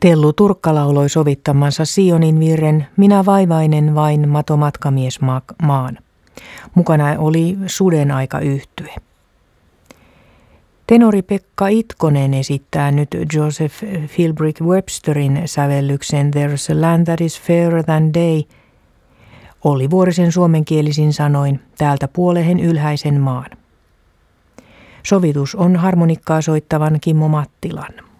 Tellu Turkka lauloi sovittamansa Sionin virren Minä vaivainen vain mato matkamies maan. Mukana oli Suden aika -yhtye. Tenori Pekka Itkonen esittää nyt Joseph Philbrick Websterin sävellyksen There's a land that is fairer than day. Olli Vuorisen suomenkielisin sanoin täältä puolehen ylhäisen maan. Sovitus on harmonikkaa soittavan Kimmo Mattilan.